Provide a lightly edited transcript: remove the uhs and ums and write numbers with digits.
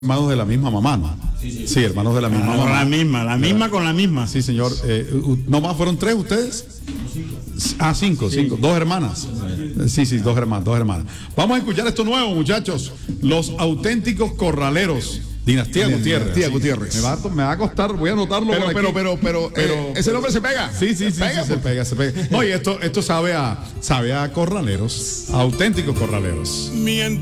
Hermanos de la misma mamá, ¿no? Sí, hermanos de la misma mamá. La misma con la misma. Sí, señor. ¿No más fueron 3 ustedes? Ah, 5. Dos hermanas. Sí, dos hermanas. Vamos a escuchar esto nuevo, muchachos. Los auténticos corraleros. Dinastía Gutiérrez. Dinastía Gutiérrez. Me va a costar, voy a anotarlo. Pero ese nombre se pega. Sí, se pega. No, y esto sabe a corraleros, a auténticos corraleros.